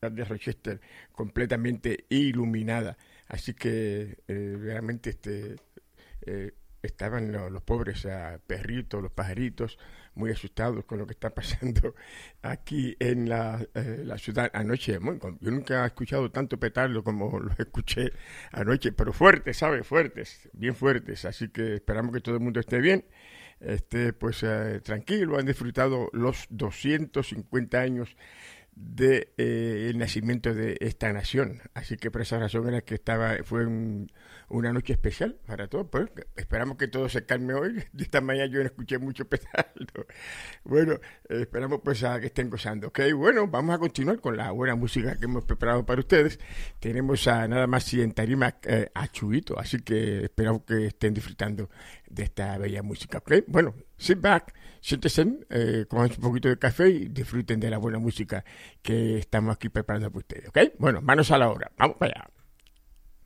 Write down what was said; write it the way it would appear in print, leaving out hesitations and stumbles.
de Rochester completamente iluminada. Así que realmente estaban los pobres perritos, los pajaritos, muy asustados con lo que está pasando aquí en la ciudad anoche. Bueno, yo nunca he escuchado tanto petardo como lo escuché anoche, pero fuertes, ¿sabes? Fuertes, bien fuertes. Así que esperamos que todo el mundo esté bien, tranquilo. Han disfrutado los 250 años de el nacimiento de esta nación. Así que por esa razón era que una noche especial para todos. Pues esperamos que todo se calme hoy. Esta mañana yo no escuché mucho petardo. Bueno, esperamos pues a que estén gozando. Ok, bueno, vamos a continuar con la buena música que hemos preparado para ustedes. Tenemos nada más y en tarima a Chubito, así que esperamos que estén disfrutando de esta bella música. Ok, bueno, sit back, siéntense, coman un poquito de café y disfruten de la buena música que estamos aquí preparando para ustedes. Ok, bueno, manos a la obra, vamos para allá.